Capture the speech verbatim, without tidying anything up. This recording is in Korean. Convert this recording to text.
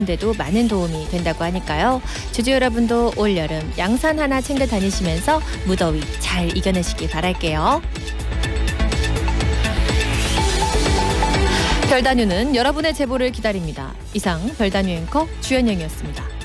데도 많은 도움이 된다고 하니까요. 주주 여러분도 올여름 양산 하나 챙겨 다니시면서 무더위 잘 이겨내시길 바랄게요. 별다뉴는 여러분의 제보를 기다립니다. 이상 별다뉴 앵커 주연영이었습니다.